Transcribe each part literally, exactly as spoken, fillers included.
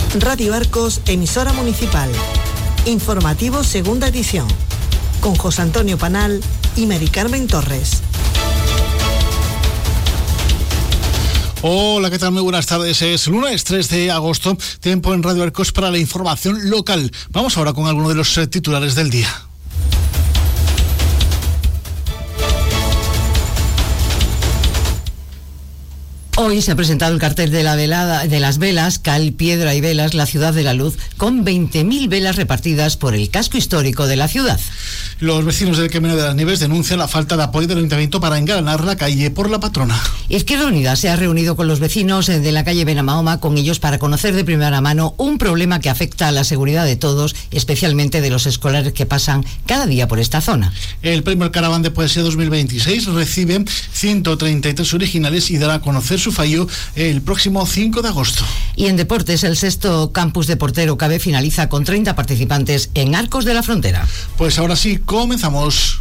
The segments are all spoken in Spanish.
Radio Arcos, emisora municipal. Informativo segunda edición. Con José Antonio Panal y Mari Carmen Torres. Hola, ¿qué tal? Muy buenas tardes. Es lunes tres de agosto, tiempo en Radio Arcos para la información local. Vamos ahora con algunos de los eh, titulares del día. Hoy se ha presentado el cartel de la velada de las velas, Cal, Piedra y Velas, la ciudad de la luz, con veinte mil velas repartidas por el casco histórico de la ciudad. Los vecinos del Camino de las Nieves denuncian la falta de apoyo del ayuntamiento para engalanar la calle por la patrona. Izquierda Unida se ha reunido con los vecinos de la calle Benamahoma, con ellos para conocer de primera mano un problema que afecta a la seguridad de todos, especialmente de los escolares que pasan cada día por esta zona. El premio Alcaraván de Poesía dos mil veintiséis recibe ciento treinta y tres originales y dará a conocer su fallo el próximo cinco de agosto. Y en deportes, el sexto campus de Portero Cabe finaliza con treinta participantes en Arcos de la Frontera. Pues ahora sí, comenzamos.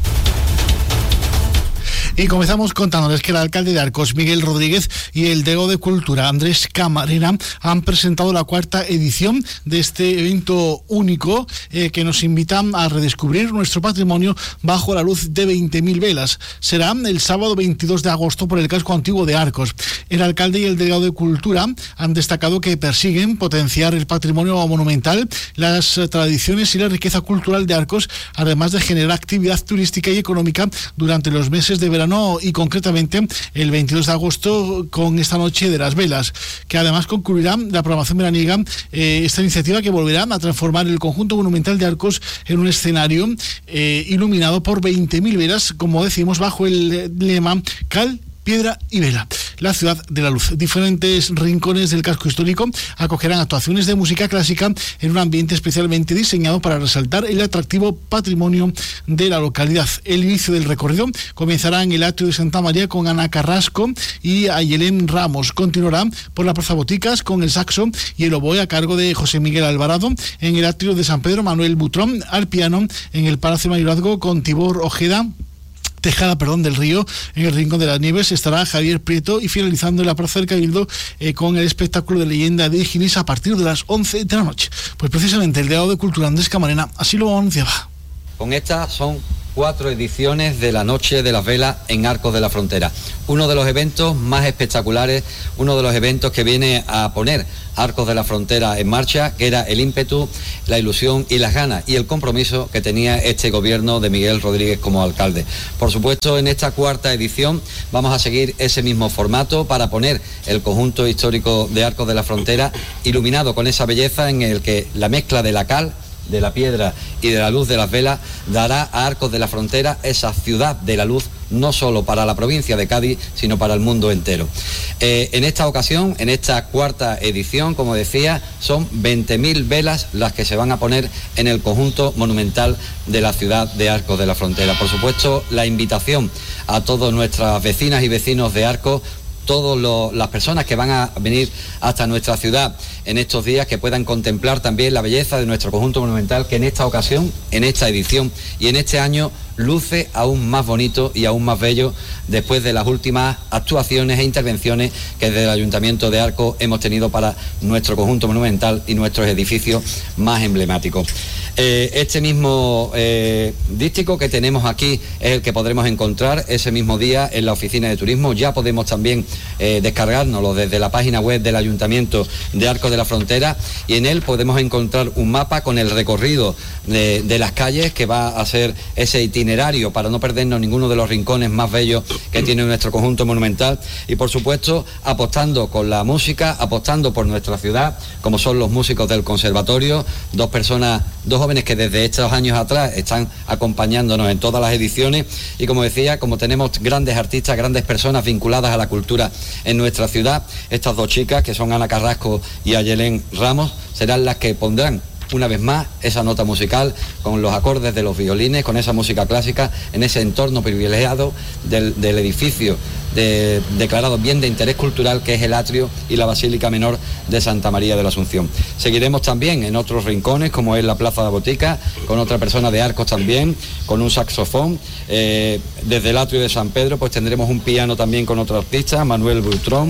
Y comenzamos contándoles que el alcalde de Arcos, Miguel Rodríguez, y el delegado de Cultura, Andrés Camarena, han presentado la cuarta edición de este evento único eh, que nos invita a redescubrir nuestro patrimonio bajo la luz de veinte mil velas. Será el sábado veintidós de agosto por el casco antiguo de Arcos. El alcalde y el delegado de Cultura han destacado que persiguen potenciar el patrimonio monumental, las tradiciones y la riqueza cultural de Arcos, además de generar actividad turística y económica durante los meses de verano y concretamente el veintidós de agosto con esta noche de las velas, que además concluirá la programación veraniega, eh, esta iniciativa que volverá a transformar el conjunto monumental de Arcos en un escenario eh, iluminado por veinte mil velas, como decimos, bajo el lema Cal, Piedra y Vela, la ciudad de la luz. Diferentes rincones del casco histórico acogerán actuaciones de música clásica en un ambiente especialmente diseñado para resaltar el atractivo patrimonio de la localidad. El inicio del recorrido comenzará en el atrio de Santa María con Ana Carrasco y Ayelén Ramos. Continuará por la Plaza Boticas con el saxo y el oboe a cargo de José Miguel Alvarado. En el atrio de San Pedro, Manuel Butrón al piano. En el Palacio Mayorazgo con Tibor Ojeda Tejada, perdón, del Río. En el Rincón de las Nieves estará Javier Prieto y finalizando en la Plaza del Cabildo eh, con el espectáculo de leyenda de Higinis a partir de las once de la noche. Pues precisamente el delegado de Cultura, Andrés Camarena, así lo anunciaba. Con estas son cuatro ediciones de la Noche de las Velas en Arcos de la Frontera. Uno de los eventos más espectaculares, uno de los eventos que viene a poner Arcos de la Frontera en marcha, que era el ímpetu, la ilusión y las ganas y el compromiso que tenía este gobierno de Miguel Rodríguez como alcalde. Por supuesto, en esta cuarta edición vamos a seguir ese mismo formato para poner el conjunto histórico de Arcos de la Frontera iluminado con esa belleza en el que la mezcla de la cal, de la piedra y de la luz de las velas dará a Arcos de la Frontera esa ciudad de la luz, no solo para la provincia de Cádiz, sino para el mundo entero. Eh, en esta ocasión, en esta cuarta edición, como decía, son veinte mil velas las que se van a poner en el conjunto monumental de la ciudad de Arcos de la Frontera. Por supuesto, la invitación a todas nuestras vecinas y vecinos de Arcos, todas las personas que van a venir hasta nuestra ciudad en estos días, que puedan contemplar también la belleza de nuestro conjunto monumental, que en esta ocasión, en esta edición y en este año luce aún más bonito y aún más bello después de las últimas actuaciones e intervenciones que desde el Ayuntamiento de Arcos hemos tenido para nuestro conjunto monumental y nuestros edificios más emblemáticos. Eh, este mismo eh, díptico que tenemos aquí es el que podremos encontrar ese mismo día en la oficina de turismo. Ya podemos también eh, descargárnoslo desde la página web del Ayuntamiento de Arcos de la Frontera, y en él podemos encontrar un mapa con el recorrido de, de las calles, que va a ser ese itinerario para no perdernos ninguno de los rincones más bellos que tiene nuestro conjunto monumental, y por supuesto apostando con la música, apostando por nuestra ciudad, como son los músicos del conservatorio, dos personas, dos jóvenes que desde estos años atrás están acompañándonos en todas las ediciones, y como decía, como tenemos grandes artistas, grandes personas vinculadas a la cultura en nuestra ciudad, estas dos chicas, que son Ana Carrasco y Ayelén Ramos, serán las que pondrán una vez más esa nota musical con los acordes de los violines, con esa música clásica en ese entorno privilegiado del, del edificio de, declarado bien de interés cultural, que es el atrio y la Basílica Menor de Santa María de la Asunción. Seguiremos también en otros rincones, como es la Plaza de Botica, con otra persona de Arcos también, con un saxofón. Eh, desde el atrio de San Pedro pues tendremos un piano también con otro artista, Manuel Butrón.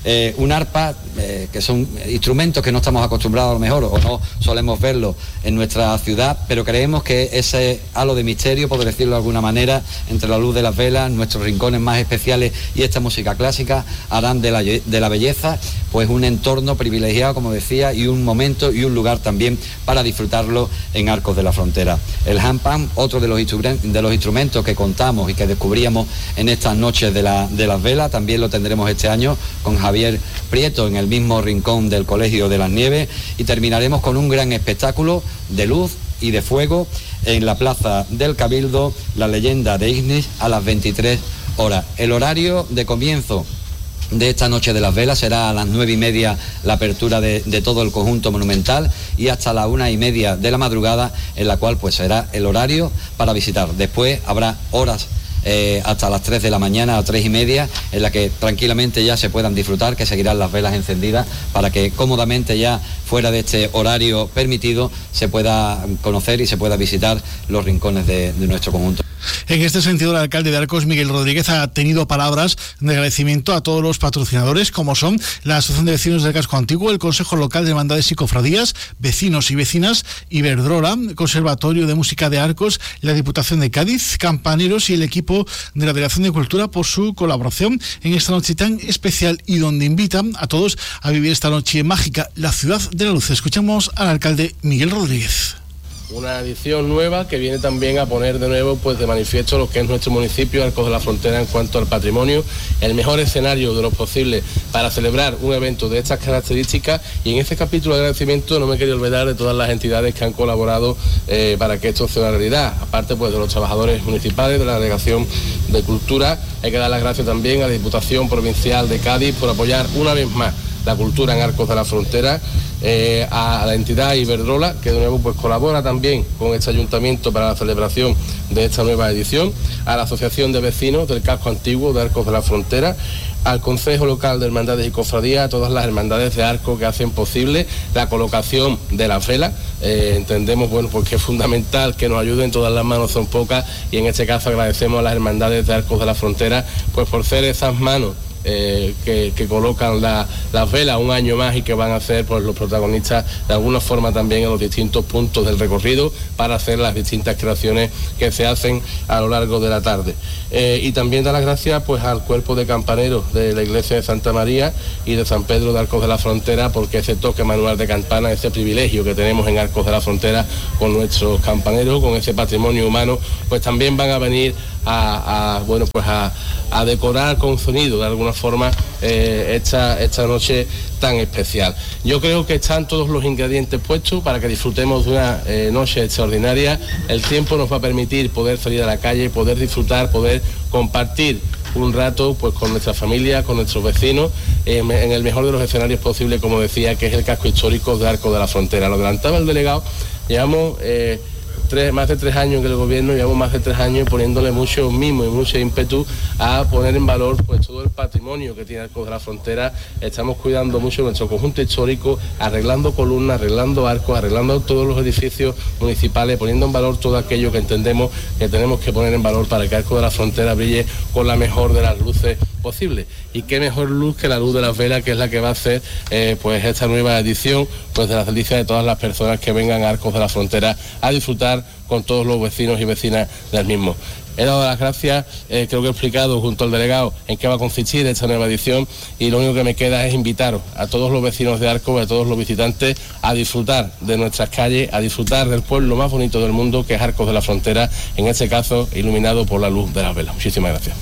eh, un arpa, eh, que son instrumentos que no estamos acostumbrados a lo mejor, o no solemos verlo en nuestra ciudad, pero creemos que ese halo de misterio, por decirlo de alguna manera, entre la luz de las velas, nuestros rincones más especiales y esta música clásica, harán de la, de la belleza pues un entorno privilegiado, como decía, y un momento y un lugar también para disfrutarlo en Arcos de la Frontera. El handpan, otro de los, de los instrumentos que contamos y que descubríamos en estas noches de, la, de las velas, también lo tendremos este año con Javier Prieto en el mismo rincón del Colegio de las Nieves, y terminaremos con un gran espectáculo de luz y de fuego en la Plaza del Cabildo, la leyenda de Ignis, a las veintitrés horas. El horario de comienzo de esta noche de las velas será a las nueve y media la apertura de, de todo el conjunto monumental, y hasta la una y media de la madrugada, en la cual pues será el horario para visitar. Después habrá horas Eh, hasta las tres de la mañana a tres y media, en la que tranquilamente ya se puedan disfrutar, que seguirán las velas encendidas para que cómodamente ya fuera de este horario permitido se pueda conocer y se pueda visitar los rincones de, de nuestro conjunto. En este sentido, el alcalde de Arcos, Miguel Rodríguez, ha tenido palabras de agradecimiento a todos los patrocinadores, como son la Asociación de Vecinos del Casco Antiguo, el Consejo Local de Hermandades y Cofradías, vecinos y vecinas, Iberdrola, Conservatorio de Música de Arcos, la Diputación de Cádiz, Campaneros y el equipo de la Delegación de Cultura por su colaboración en esta noche tan especial, y donde invitan a todos a vivir esta noche mágica, la ciudad de la luz. Escuchamos al alcalde Miguel Rodríguez. Una edición nueva que viene también a poner de nuevo pues de manifiesto lo que es nuestro municipio, Arcos de la Frontera, en cuanto al patrimonio, el mejor escenario de lo posible para celebrar un evento de estas características. Y en este capítulo de agradecimiento no me quería olvidar de todas las entidades que han colaborado eh, para que esto sea una realidad, aparte pues de los trabajadores municipales, de la Delegación de Cultura. Hay que dar las gracias también a la Diputación Provincial de Cádiz por apoyar una vez más la cultura en Arcos de la Frontera, eh, a la entidad Iberdrola, que de nuevo pues colabora también con este ayuntamiento para la celebración de esta nueva edición, a la Asociación de Vecinos del Casco Antiguo de Arcos de la Frontera, al Consejo Local de Hermandades y Cofradías, a todas las hermandades de Arcos que hacen posible la colocación de las velas. Eh, entendemos bueno pues que es fundamental que nos ayuden, todas las manos son pocas, y en este caso agradecemos a las hermandades de Arcos de la Frontera pues por ser esas manos Eh, que, que colocan la, las velas un año más, y que van a ser pues, los protagonistas de alguna forma también en los distintos puntos del recorrido para hacer las distintas creaciones que se hacen a lo largo de la tarde. Eh, y también dar las gracias pues al cuerpo de campaneros de la iglesia de Santa María y de San Pedro de Arcos de la Frontera, porque ese toque manual de campana, ese privilegio que tenemos en Arcos de la Frontera con nuestros campaneros, con ese patrimonio humano, pues también van a venir a, a bueno pues a, a decorar con sonido de alguna forma eh, esta, esta noche tan especial. Yo creo que están todos los ingredientes puestos para que disfrutemos de una eh, noche extraordinaria. El tiempo nos va a permitir poder salir a la calle, poder disfrutar, poder compartir un rato pues con nuestra familia, con nuestros vecinos, eh, en el mejor de los escenarios posibles, como decía, que es el casco histórico de Arcos de la Frontera. Lo adelantaba el delegado, llevamos eh, Tres, más de tres años que el gobierno, llevamos más de tres años poniéndole mucho mimo y mucho ímpetu a poner en valor pues todo el patrimonio que tiene Arcos de la Frontera. Estamos cuidando mucho nuestro conjunto histórico, arreglando columnas, arreglando arcos, arreglando todos los edificios municipales, poniendo en valor todo aquello que entendemos que tenemos que poner en valor para que Arcos de la Frontera brille con la mejor de las luces posible. Y qué mejor luz que la luz de las velas, que es la que va a hacer eh, pues esta nueva edición pues de las delicias de todas las personas que vengan a Arcos de la Frontera a disfrutar con todos los vecinos y vecinas del mismo. He dado las gracias, eh, creo que he explicado junto al delegado en qué va a consistir esta nueva edición, y lo único que me queda es invitaros a todos los vecinos de Arcos, a todos los visitantes, a disfrutar de nuestras calles, a disfrutar del pueblo más bonito del mundo, que es Arcos de la Frontera, en este caso iluminado por la luz de las velas. Muchísimas gracias.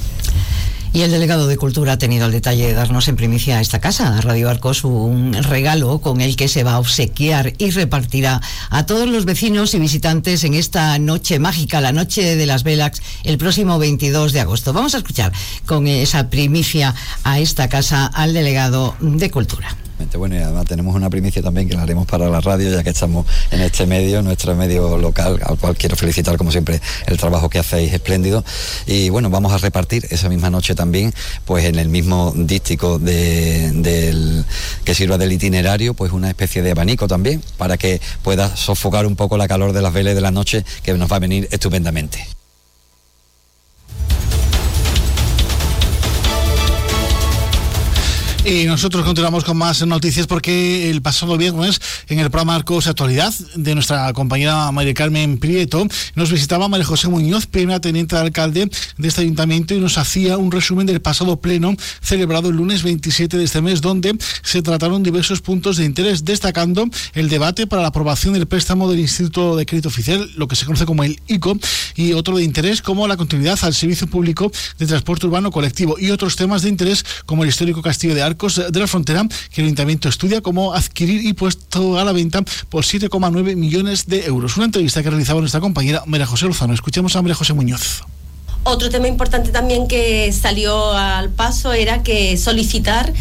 Y el delegado de Cultura ha tenido el detalle de darnos en primicia a esta casa, a Radio Arcos, un regalo con el que se va a obsequiar y repartirá a todos los vecinos y visitantes en esta noche mágica, la noche de las velas, el próximo veintidós de agosto. Vamos a escuchar con esa primicia a esta casa al delegado de Cultura. Bueno, y además tenemos una primicia también que la haremos para la radio, ya que estamos en este medio, nuestro medio local, al cual quiero felicitar como siempre el trabajo que hacéis espléndido. Y bueno, vamos a repartir esa misma noche también, pues en el mismo díptico de, del, que sirva del itinerario, pues una especie de abanico también, para que pueda sofocar un poco la calor de las velas de la noche, que nos va a venir estupendamente. Y nosotros continuamos con más noticias porque el pasado viernes en el programa Arcos Actualidad de nuestra compañera María Carmen Prieto nos visitaba María José Muñoz, primera teniente de alcalde de este ayuntamiento, y nos hacía un resumen del pasado pleno celebrado el lunes veintisiete de este mes, donde se trataron diversos puntos de interés, destacando el debate para la aprobación del préstamo del Instituto de Crédito Oficial, lo que se conoce como el I C O, y otro de interés como la continuidad al servicio público de transporte urbano colectivo, y otros temas de interés como el histórico castillo de Arcos de la Frontera, que el ayuntamiento estudia cómo adquirir y puesto a la venta por siete coma nueve millones de euros. Una entrevista que realizaba nuestra compañera María José Lozano. Escuchemos a María José Muñoz. Otro tema importante también que salió al paso era que solicitar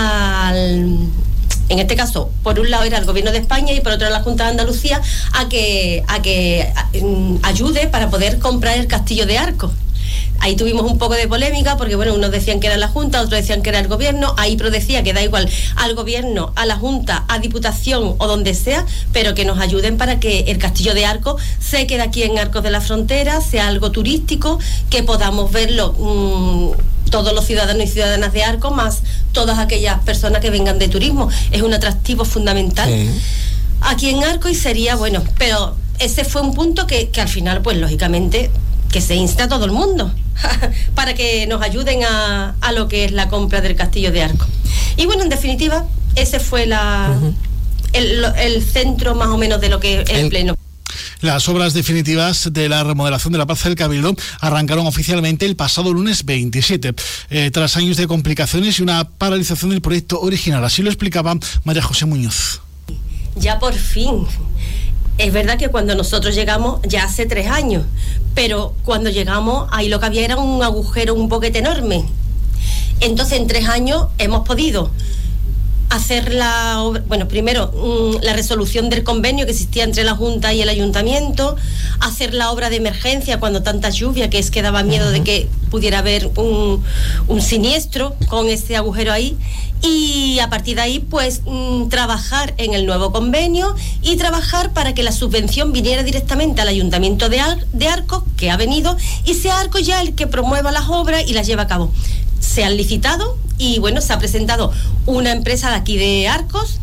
al... En este caso, por un lado era el Gobierno de España y por otro la Junta de Andalucía a que, a que ayude para poder comprar el castillo de Arcos. Ahí tuvimos un poco de polémica porque, bueno, unos decían que era la Junta, otros decían que era el Gobierno. Ahí Pro decía que da igual al Gobierno, a la Junta, a Diputación o donde sea, pero que nos ayuden para que el castillo de Arcos se quede aquí en Arcos de la Frontera, sea algo turístico, que podamos verlo mmm, todos los ciudadanos y ciudadanas de Arcos, más todas aquellas personas que vengan de turismo. Es un atractivo fundamental sí. aquí en Arcos, y sería bueno, pero ese fue un punto que, que al final, pues lógicamente, que se insta a todo el mundo para que nos ayuden a, a lo que es la compra del castillo de Arcos. Y bueno, en definitiva, ese fue la, uh-huh. el, el centro más o menos de lo que es el, el pleno. Las obras definitivas de la remodelación de la Plaza del Cabildo arrancaron oficialmente el pasado lunes veintisiete, eh, tras años de complicaciones y una paralización del proyecto original. Así lo explicaba María José Muñoz. Ya por fin. Es verdad que cuando nosotros llegamos, ya hace tres años, pero cuando llegamos, ahí lo que había era un agujero, un boquete enorme. Entonces, en tres años hemos podido hacer la obra, bueno, primero mmm, la resolución del convenio que existía entre la Junta y el Ayuntamiento, hacer la obra de emergencia cuando tanta lluvia, que es que daba miedo uh-huh. de que pudiera haber un, un siniestro con ese agujero ahí, y a partir de ahí pues mmm, trabajar en el nuevo convenio y trabajar para que la subvención viniera directamente al Ayuntamiento de, Ar- de Arcos, que ha venido, y sea Arcos ya el que promueva las obras y las lleva a cabo. Se han licitado y bueno, se ha presentado una empresa de aquí de Arcos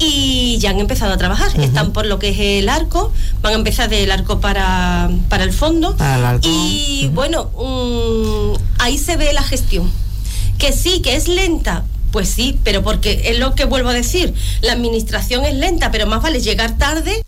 y ya han empezado a trabajar. Uh-huh. Están por lo que es el arco, van a empezar del arco para, para el fondo. Para el arco. Y uh-huh. bueno, um, ahí se ve la gestión. Que sí, que es lenta, pues sí, pero porque es lo que vuelvo a decir, la administración es lenta, pero más vale llegar tarde.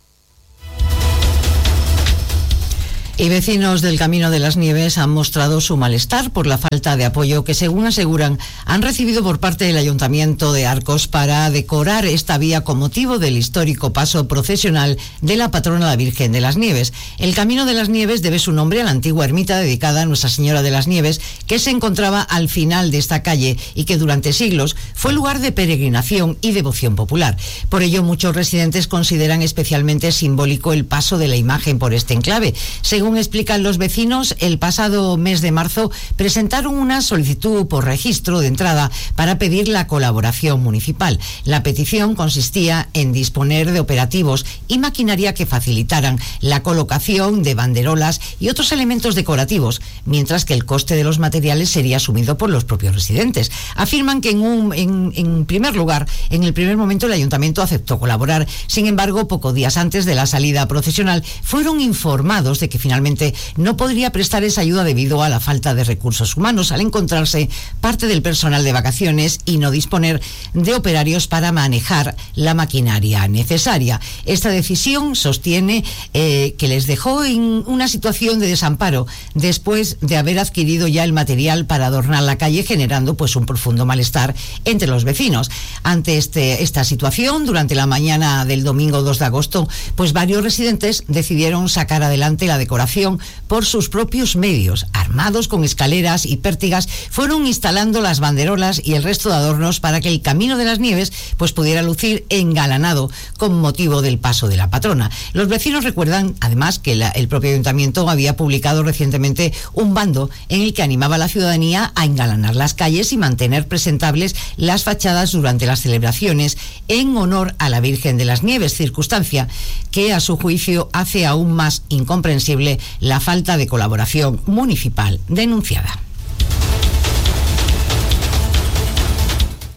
Y vecinos del Camino de las Nieves han mostrado su malestar por la falta de apoyo que, según aseguran, han recibido por parte del Ayuntamiento de Arcos para decorar esta vía con motivo del histórico paso procesional de la patrona la Virgen de las Nieves. El Camino de las Nieves debe su nombre a la antigua ermita dedicada a Nuestra Señora de las Nieves, que se encontraba al final de esta calle y que durante siglos fue lugar de peregrinación y devoción popular. Por ello, muchos residentes consideran especialmente simbólico el paso de la imagen por este enclave. Según Según explican los vecinos, el pasado mes de marzo presentaron una solicitud por registro de entrada para pedir la colaboración municipal. La petición consistía en disponer de operativos y maquinaria que facilitaran la colocación de banderolas y otros elementos decorativos, mientras que el coste de los materiales sería asumido por los propios residentes. Afirman que en, un, en, en primer lugar, en el primer momento el ayuntamiento aceptó colaborar. Sin embargo, pocos días antes de la salida procesional fueron informados de que finalmente no podría prestar esa ayuda debido a la falta de recursos humanos, al encontrarse parte del personal de vacaciones y no disponer de operarios para manejar la maquinaria necesaria. Esta decisión sostiene eh, que les dejó en una situación de desamparo después de haber adquirido ya el material para adornar la calle, generando pues un profundo malestar entre los vecinos. Ante este, esta situación, durante la mañana del domingo dos de agosto, pues varios residentes decidieron sacar adelante la decoración por sus propios medios. Armados con escaleras y pértigas, fueron instalando las banderolas y el resto de adornos para que el Camino de las Nieves pues pudiera lucir engalanado con motivo del paso de la patrona. Los vecinos recuerdan además que la, el propio ayuntamiento había publicado recientemente un bando en el que animaba a la ciudadanía a engalanar las calles y mantener presentables las fachadas durante las celebraciones en honor a la Virgen de las Nieves, circunstancia que a su juicio hace aún más incomprensible la falta de colaboración municipal denunciada.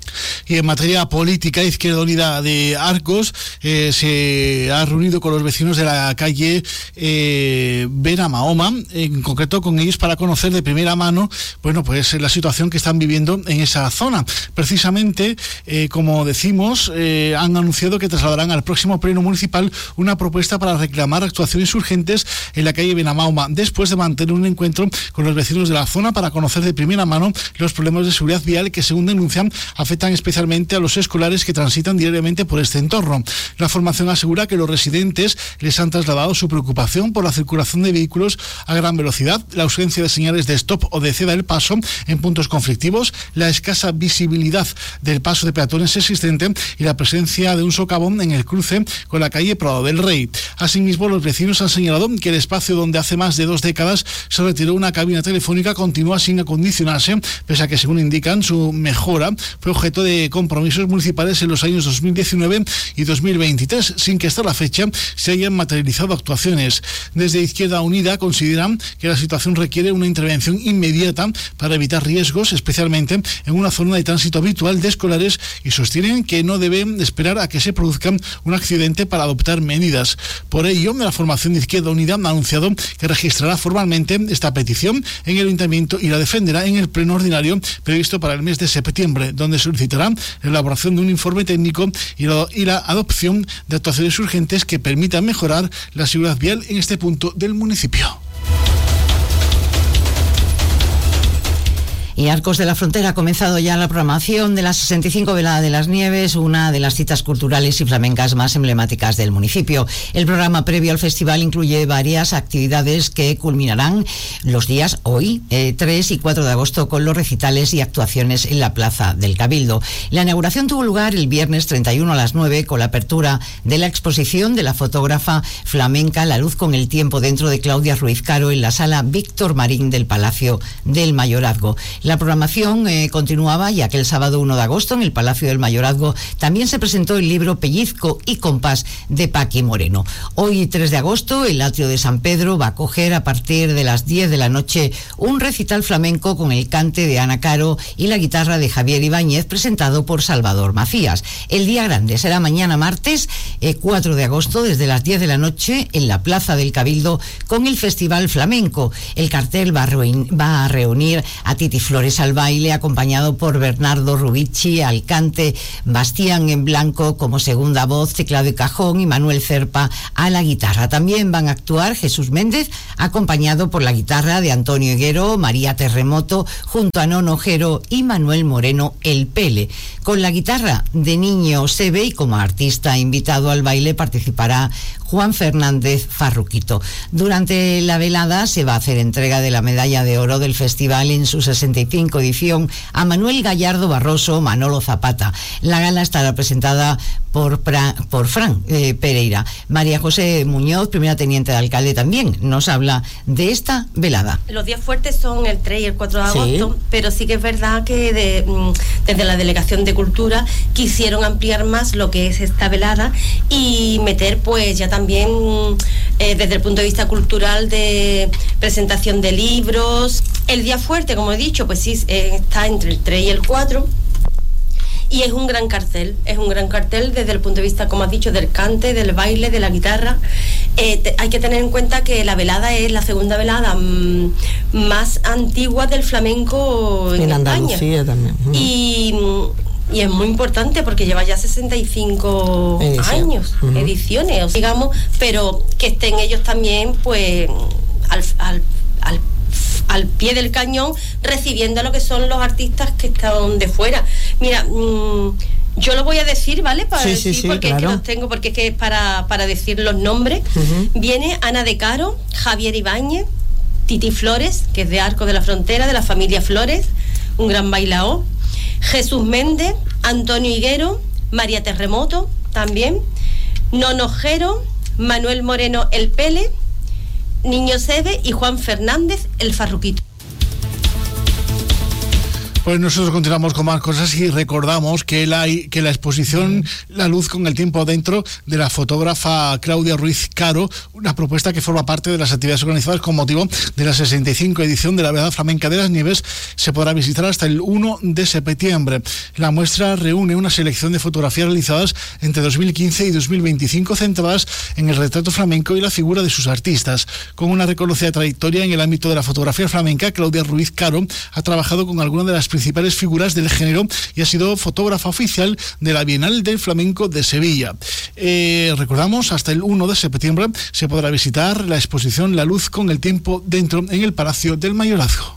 Y en materia política, Izquierda Unida de Arcos eh, se ha reunido con los vecinos de la calle eh, Benamahoma, en concreto con ellos para conocer de primera mano, bueno, pues la situación que están viviendo en esa zona. Precisamente, eh, como decimos, eh, han anunciado que trasladarán al próximo pleno municipal una propuesta para reclamar actuaciones urgentes en la calle Benamahoma, después de mantener un encuentro con los vecinos de la zona para conocer de primera mano los problemas de seguridad vial que, según denuncian, afectan especialmente a los escolares que transitan diariamente por este entorno. La formación asegura que los residentes les han trasladado su preocupación por la circulación de vehículos a gran velocidad, la ausencia de señales de stop o de ceda el paso en puntos conflictivos, la escasa visibilidad del paso de peatones existente y la presencia de un socavón en el cruce con la calle Prado del Rey. Asimismo, los vecinos han señalado que el espacio donde hace más de dos décadas se retiró una cabina telefónica continúa sin acondicionarse, pese a que, según indican, su mejora fue objeto de compromisos municipales en los años dos mil diecinueve y dos mil veintitrés, sin que hasta la fecha se hayan materializado actuaciones. Desde Izquierda Unida consideran que la situación requiere una intervención inmediata para evitar riesgos, especialmente en una zona de tránsito habitual de escolares, y sostienen que no deben esperar a que se produzca un accidente para adoptar medidas. Por ello, la formación de Izquierda Unida ha anunciado que registrará formalmente esta petición en el Ayuntamiento y la defenderá en el pleno ordinario previsto para el mes de septiembre, donde solicitará la elaboración de un informe técnico y la, y la adopción de actuaciones urgentes que permitan mejorar la seguridad vial en este punto del municipio. Y Arcos de la Frontera ha comenzado ya la programación de la sesenta y cinco Velada de las Nieves, una de las citas culturales y flamencas más emblemáticas del municipio. El programa previo al festival incluye varias actividades que culminarán los días hoy, eh, tres y cuatro de agosto, con los recitales y actuaciones en la Plaza del Cabildo. La inauguración tuvo lugar el viernes treinta y uno a las nueve, con la apertura de la exposición de la fotógrafa flamenca La Luz con el Tiempo, dentro de Claudia Ruiz Caro, en la sala Víctor Marín del Palacio del Mayorazgo. La programación eh, continuaba, ya que el sábado uno de agosto en el Palacio del Mayorazgo también se presentó el libro Pellizco y Compás de Paqui Moreno. Hoy, tres de agosto, el atrio de San Pedro va a acoger a partir de las diez de la noche un recital flamenco con el cante de Ana Caro y la guitarra de Javier Ibáñez, presentado por Salvador Macías. El día grande será mañana martes, eh, cuatro de agosto, desde las diez de la noche en la Plaza del Cabildo, con el Festival Flamenco. El cartel va a, reunir, va a reunir a Titi Flores al baile, acompañado por Bernardo Rubici al cante, Bastián en Blanco como segunda voz, teclado y cajón, y Manuel Cerpa a la guitarra. También van a actuar Jesús Méndez, acompañado por la guitarra de Antonio Higuero, María Terremoto, junto a Nono Ojero y Manuel Moreno el Pele. Con la guitarra de Niño Sebe, y como artista invitado al baile participará Juan Fernández Farruquito. Durante la velada se va a hacer entrega de la medalla de oro del festival en su sesenta y cinco edición a Manuel Gallardo Barroso, Manolo Zapata. La gala estará presentada por, pra, por Fran eh, Pereira. María José Muñoz, primera teniente de alcalde, también nos habla de esta velada. Los días fuertes son el tres y el cuatro de agosto, sí. Pero sí que es verdad que de, desde la Delegación de Cultura quisieron ampliar más lo que es esta velada y meter pues ya también eh, desde el punto de vista cultural, de presentación de libros. El día fuerte, como he dicho, pues sí, eh, está entre el tres y el cuatro. Y es un gran cartel, es un gran cartel desde el punto de vista, como has dicho, del cante, del baile, de la guitarra. Eh, te, hay que tener en cuenta que la velada es la segunda velada mmm, más antigua del flamenco en, en Andalucía España. También. Mm. Y, y es muy importante porque lleva ya sesenta y cinco Edición. años, uh-huh. ediciones, digamos, pero que estén ellos también, pues, al, al, al al pie del cañón, recibiendo lo que son los artistas que están de fuera. Mira, mmm, yo lo voy a decir, ¿vale? Para sí, decir, sí, sí, porque claro. es que los tengo, porque es que es para, para decir los nombres. Uh-huh. Viene Ana de Caro, Javier Ibáñez, Titi Flores, que es de Arcos de la Frontera, de la familia Flores, un gran bailaor, Jesús Méndez, Antonio Higuero, María Terremoto, también, Nono Ojero, Manuel Moreno el Pele, Niño Sebe y Juan Fernández el Farruquito. Pues nosotros continuamos con más cosas y recordamos que la, que la exposición La luz con el tiempo dentro, de la fotógrafa Claudia Ruiz Caro, una propuesta que forma parte de las actividades organizadas con motivo de la sesenta y cinco edición de la Velada Flamenca de las Nieves, se podrá visitar hasta el uno de septiembre. La muestra reúne una selección de fotografías realizadas entre dos mil quince y dos mil veinticinco centradas en el retrato flamenco y la figura de sus artistas. Con una reconocida trayectoria en el ámbito de la fotografía flamenca, Claudia Ruiz Caro ha trabajado con algunas de las principales figuras del género y ha sido fotógrafa oficial de la Bienal del Flamenco de Sevilla. Eh, recordamos, hasta el uno de septiembre se podrá visitar la exposición La luz con el tiempo dentro en el Palacio del Mayorazgo.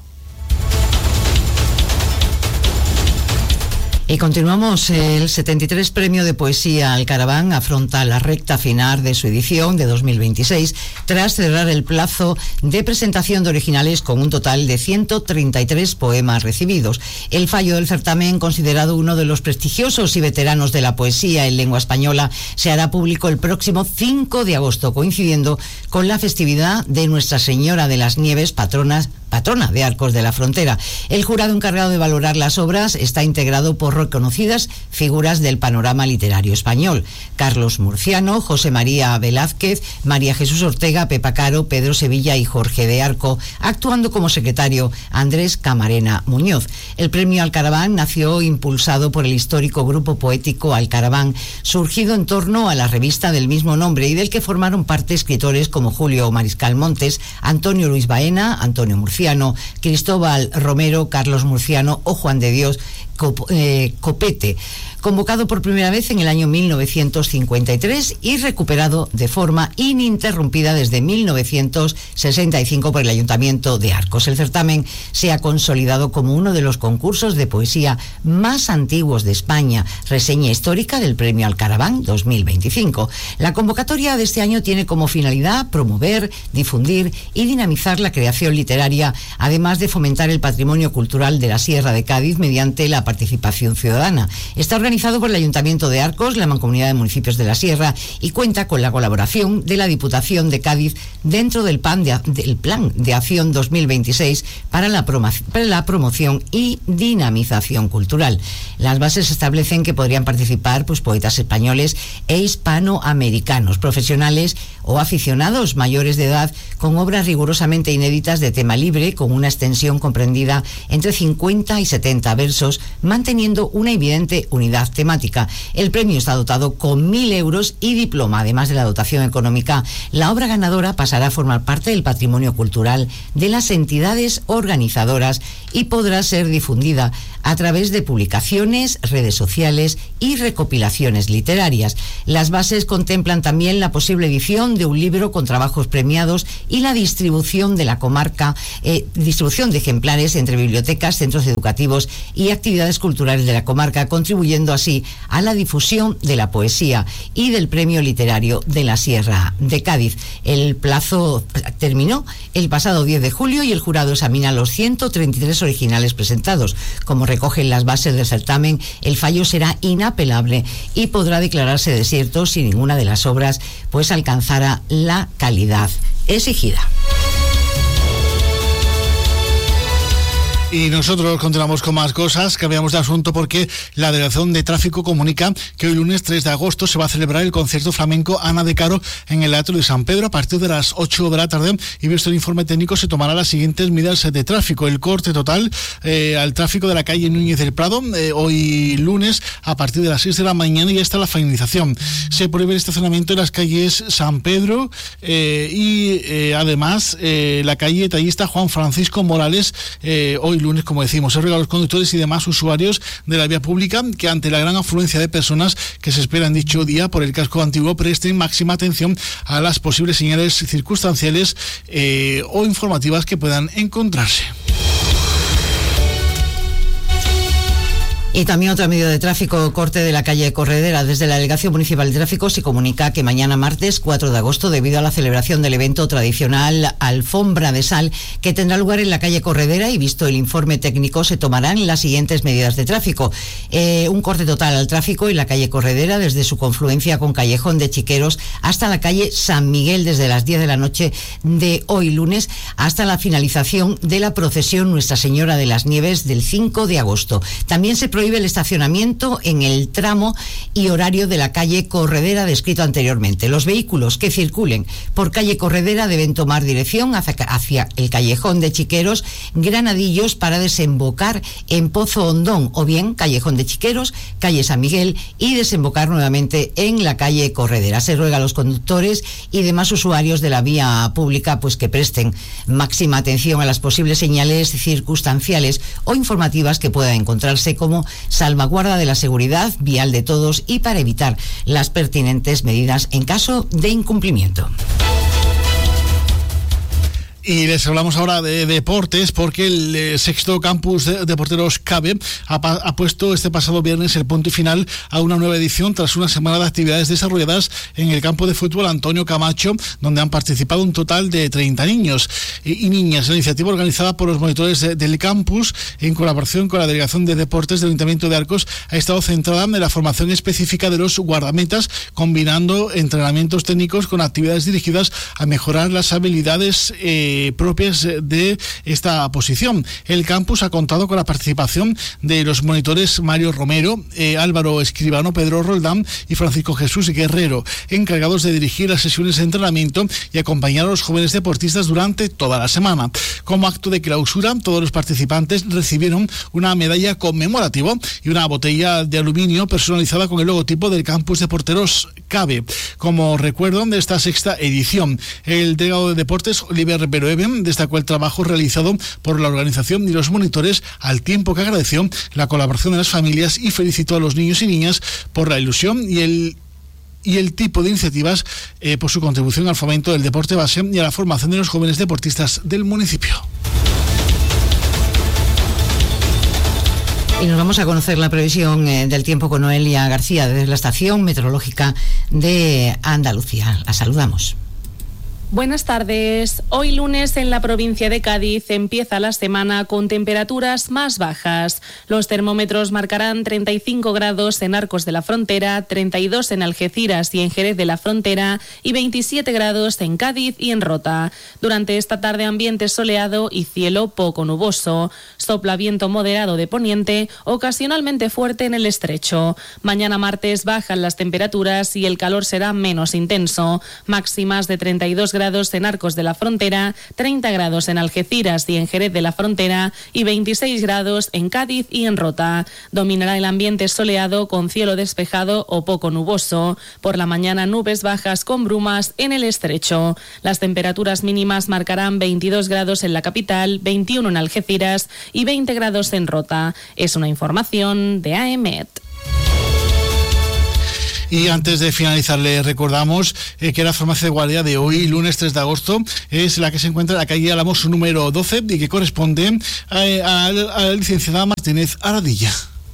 Y continuamos. El setenta y tres Premio de Poesía Alcaraván afronta la recta final de su edición de dos mil veintiséis tras cerrar el plazo de presentación de originales con un total de ciento treinta y tres poemas recibidos. El fallo del certamen, considerado uno de los prestigiosos y veteranos de la poesía en lengua española, se hará público el próximo cinco de agosto, coincidiendo con la festividad de Nuestra Señora de las Nieves, patronas patrona de Arcos de la Frontera. El jurado encargado de valorar las obras está integrado por reconocidas figuras del panorama literario español: Carlos Murciano, José María Velázquez, María Jesús Ortega, Pepa Caro, Pedro Sevilla y Jorge de Arco, actuando como secretario Andrés Camarena Muñoz. El premio Alcaraván nació impulsado por el histórico grupo poético Alcaraván, surgido en torno a la revista del mismo nombre y del que formaron parte escritores como Julio Mariscal Montes, Antonio Luis Baena, Antonio Murciano, Cristóbal Romero, Carlos Murciano o Juan de Dios Cop- eh, Copete. Convocado por primera vez en el año mil novecientos cincuenta y tres y recuperado de forma ininterrumpida desde mil novecientos sesenta y cinco por el Ayuntamiento de Arcos. El certamen se ha consolidado como uno de los concursos de poesía más antiguos de España, reseña histórica del Premio Alcaraván dos mil veinticinco. La convocatoria de este año tiene como finalidad promover, difundir y dinamizar la creación literaria, además de fomentar el patrimonio cultural de la Sierra de Cádiz mediante la participación ciudadana. Está organizado por el Ayuntamiento de Arcos, la Mancomunidad de Municipios de la Sierra, y cuenta con la colaboración de la Diputación de Cádiz dentro del, pan de, del Plan de Acción dos mil veintiséis para la, promo, para la promoción y dinamización cultural. Las bases establecen que podrían participar pues, poetas españoles e hispanoamericanos, profesionales o aficionados mayores de edad, con obras rigurosamente inéditas de tema libre, con una extensión comprendida entre cincuenta y setenta versos, manteniendo una evidente unidad temática. El premio está dotado con mil euros y diploma. Además de la dotación económica, la obra ganadora pasará a formar parte del patrimonio cultural de las entidades organizadoras y podrá ser difundida a través de publicaciones, redes sociales y recopilaciones literarias. Las bases contemplan también la posible edición de un libro con trabajos premiados y la distribución de la comarca, eh, distribución de ejemplares entre bibliotecas, centros educativos y actividades culturales de la comarca, contribuyendo así a la difusión de la poesía y del Premio Literario de la Sierra de Cádiz. El plazo terminó el pasado diez de julio y el jurado examina los ciento treinta y tres originales presentados. Como recogen las bases del certamen, el fallo será inapelable y podrá declararse desierto si ninguna de las obras pues alcanzara la calidad exigida. Y nosotros continuamos con más cosas, cambiamos de asunto porque la Delegación de Tráfico comunica que hoy lunes tres de agosto se va a celebrar el concierto flamenco Ana de Caro en el Teatro de San Pedro a partir de las ocho de la tarde, y visto el informe técnico se tomarán las siguientes medidas de tráfico. El corte total eh, al tráfico de la calle Núñez del Prado eh, hoy lunes a partir de las seis de la mañana y hasta la finalización. Se prohíbe el estacionamiento en las calles San Pedro eh, y eh, además eh, la calle Tallista Juan Francisco Morales eh, hoy lunes, como decimos. Se ruega a los conductores y demás usuarios de la vía pública que ante la gran afluencia de personas que se espera en dicho día por el casco antiguo presten máxima atención a las posibles señales circunstanciales eh, o informativas que puedan encontrarse. Y también otro medio de tráfico, corte de la calle Corredera. Desde la Delegación Municipal de Tráfico se comunica que mañana martes cuatro de agosto, debido a la celebración del evento tradicional Alfombra de Sal, que tendrá lugar en la calle Corredera, y visto el informe técnico, se tomarán las siguientes medidas de tráfico. Eh, un corte total al tráfico en la calle Corredera desde su confluencia con Callejón de Chiqueros hasta la calle San Miguel, desde las diez de la noche de hoy lunes hasta la finalización de la procesión Nuestra Señora de las Nieves del cinco de agosto. También se prohíbe el estacionamiento en el tramo y horario de la calle Corredera descrito anteriormente. Los vehículos que circulen por calle Corredera deben tomar dirección hacia, hacia el Callejón de Chiqueros, Granadillos, para desembocar en Pozo Hondón, o bien Callejón de Chiqueros, calle San Miguel, y desembocar nuevamente en la calle Corredera. Se ruega a los conductores y demás usuarios de la vía pública pues que presten máxima atención a las posibles señales circunstanciales o informativas que puedan encontrarse como salvaguarda de la seguridad vial de todos y para evitar las pertinentes medidas en caso de incumplimiento. Y les hablamos ahora de deportes, porque el eh, sexto campus de, de porteros CABE ha, ha puesto este pasado viernes el punto y final a una nueva edición tras una semana de actividades desarrolladas en el campo de fútbol Antonio Camacho, donde han participado un total de treinta niños y, y niñas. La iniciativa, organizada por los monitores de, del campus en colaboración con la Delegación de Deportes del Ayuntamiento de Arcos, ha estado centrada en la formación específica de los guardametas, combinando entrenamientos técnicos con actividades dirigidas a mejorar las habilidades eh, propias de esta posición. El campus ha contado con la participación de los monitores Mario Romero, eh, Álvaro Escribano, Pedro Roldán y Francisco Jesús Guerrero, encargados de dirigir las sesiones de entrenamiento y acompañar a los jóvenes deportistas durante toda la semana. Como acto de clausura, todos los participantes recibieron una medalla conmemorativa y una botella de aluminio personalizada con el logotipo del campus de porteros CABE, como recuerdo de esta sexta edición. El delegado de Deportes, Oliver Beroeben, destacó el trabajo realizado por la organización y los monitores, al tiempo que agradeció la colaboración de las familias y felicitó a los niños y niñas por la ilusión y el y el tipo de iniciativas eh, por su contribución al fomento del deporte base y a la formación de los jóvenes deportistas del municipio. Y nos vamos a conocer la previsión eh, del tiempo con Noelia García desde la Estación Meteorológica de Andalucía. La saludamos. Buenas tardes. Hoy lunes en la provincia de Cádiz empieza la semana con temperaturas más bajas. Los termómetros marcarán treinta y cinco grados en Arcos de la Frontera, treinta y dos en Algeciras y en Jerez de la Frontera y veintisiete grados en Cádiz y en Rota. Durante esta tarde ambiente soleado y cielo poco nuboso. Sopla viento moderado de poniente, ocasionalmente fuerte en el estrecho. Mañana martes bajan las temperaturas y el calor será menos intenso. Máximas de treinta y dos grados en Arcos de la Frontera, treinta grados en Algeciras y en Jerez de la Frontera y veintiséis grados en Cádiz y en Rota. Dominará el ambiente soleado con cielo despejado o poco nuboso. Por la mañana nubes bajas con brumas en el estrecho. Las temperaturas mínimas marcarán veintidós grados en la capital, veintiuno en Algeciras y veinte grados en Rota. Es una información de A E M E T. Y antes de finalizar, le recordamos eh, que la farmacia de guardia de hoy, lunes tres de agosto, es la que se encuentra en la calle Álamos número doce y que corresponde a, a, a la licenciada Martínez Aradilla.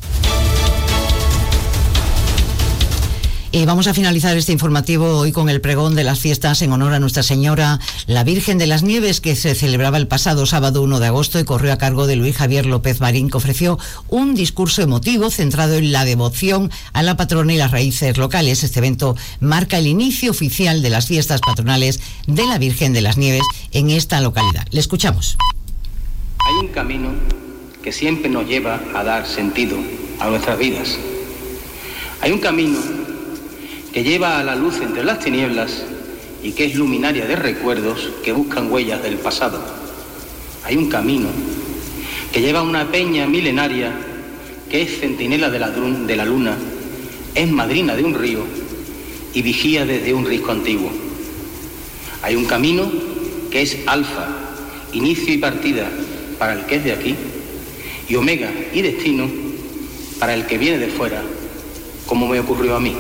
Y vamos a finalizar este informativo hoy con el pregón de las fiestas en honor a Nuestra Señora, la Virgen de las Nieves, que se celebraba el pasado sábado uno de agosto y corrió a cargo de Luis Javier López Marín, que ofreció un discurso emotivo centrado en la devoción a la patrona y las raíces locales. Este evento marca el inicio oficial de las fiestas patronales de la Virgen de las Nieves en esta localidad. Le escuchamos. Hay un camino que siempre nos lleva a dar sentido a nuestras vidas. Hay un camino que lleva a la luz entre las tinieblas y que es luminaria de recuerdos que buscan huellas del pasado. Hay un camino que lleva a una peña milenaria que es centinela de la, de la luna, es madrina de un río y vigía desde un risco antiguo. Hay un camino que es alfa, inicio y partida para el que es de aquí, y omega y destino para el que viene de fuera, como me ocurrió a mí.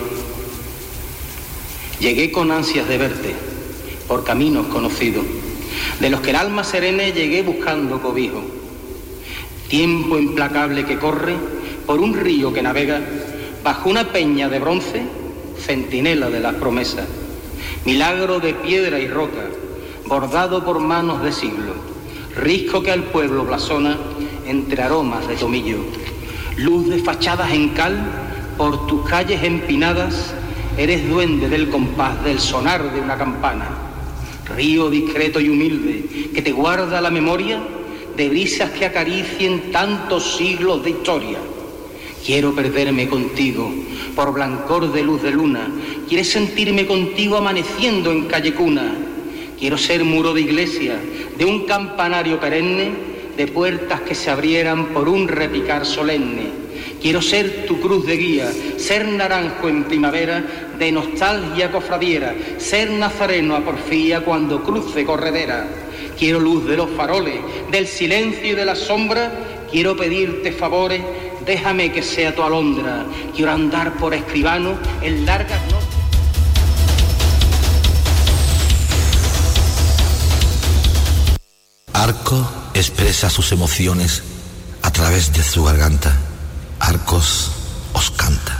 Llegué con ansias de verte, por caminos conocidos, de los que el alma serene llegué buscando cobijo. Tiempo implacable que corre, por un río que navega bajo una peña de bronce, centinela de las promesas, milagro de piedra y roca, bordado por manos de siglo, risco que al pueblo blasona entre aromas de tomillo, luz de fachadas en cal, por tus calles empinadas, eres duende del compás del sonar de una campana, río discreto y humilde que te guarda la memoria de brisas que acaricien tantos siglos de historia. Quiero perderme contigo por blancor de luz de luna, quieres sentirme contigo amaneciendo en calle cuna. Quiero ser muro de iglesia, de un campanario perenne, de puertas que se abrieran por un repicar solemne. Quiero ser tu cruz de guía, ser naranjo en primavera, de nostalgia cofradiera, ser nazareno a porfía cuando cruce corredera. Quiero luz de los faroles, del silencio y de la sombra, quiero pedirte favores, déjame que sea tu alondra. Quiero andar por escribano en largas noches. Arco expresa sus emociones a través de su garganta. Arcos os canta.